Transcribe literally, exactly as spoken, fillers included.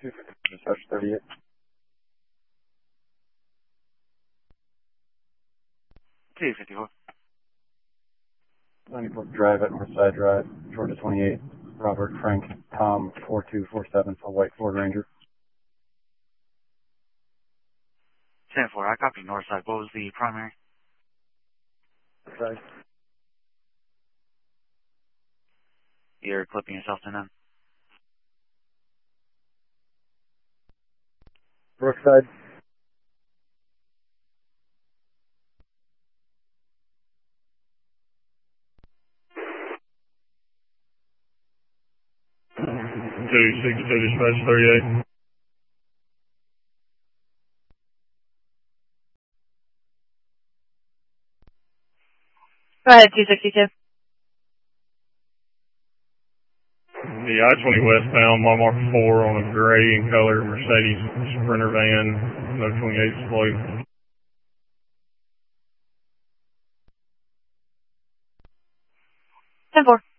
two fifty, dispatch thirty-eight. two fifty-four. ninety-fourth Drive at Northside Drive, Georgia twenty-eight. Robert Frank Tom four two four seven for White Ford Ranger. ten four, I copy Northside. What was the primary? Side. You're clipping yourself to none. Brookside. two six two, dispatch thirty-eight. Go ahead, two sixty-two. The I twenty westbound, mile marker four on a gray in color Mercedes Sprinter van, no twenty-eight plate. ten four.